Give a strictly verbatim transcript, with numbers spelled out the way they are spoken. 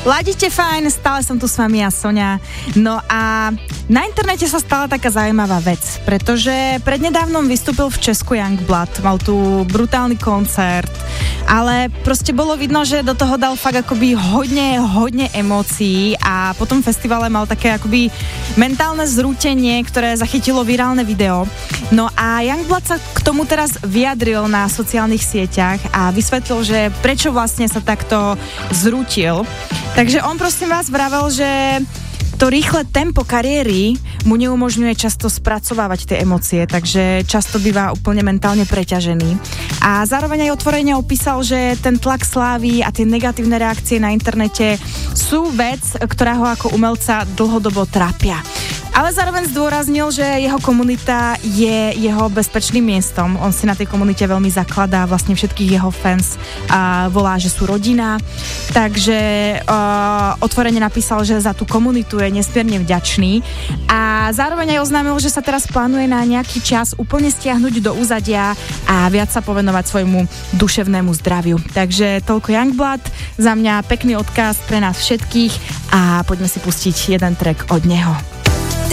Ladíte fajn, stále som tu s vami ja, Soňa. No a na internete sa stala taká zaujímavá vec, pretože prednedávnom vystúpil v Česku Youngblood, mal tu brutálny koncert, ale proste bolo vidno, že do toho dal fakt akoby hodne, hodne emócií a po tom festivale mal také akoby mentálne zrútenie, ktoré zachytilo virálne video. No a Youngblood sa k tomu teraz vyjadril na sociálnych sieťach a vysvetlil, že prečo vlastne sa takto zrútil. Takže on prosím vás vravel, že to rýchle tempo kariéry mu neumožňuje často spracovávať tie emócie, takže často býva úplne mentálne preťažený. A zároveň aj otvorene opísal, že ten tlak slávy a tie negatívne reakcie na internete sú vec, ktorá ho ako umelca dlhodobo trápia. Ale zároveň zdôraznil, že jeho komunita je jeho bezpečným miestom. On si na tej komunite veľmi zakladá, vlastne všetkých jeho fans a volá, že sú rodina. Takže uh, otvorene napísal, že za tú komunitu je nesmierne vďačný. A zároveň aj oznámil, že sa teraz plánuje na nejaký čas úplne stiahnuť do úzadia a viac sa povenovať svojmu duševnému zdraviu. Takže toľko Youngblood, za mňa pekný odkaz pre nás všetkých a poďme si pustiť jeden track od neho.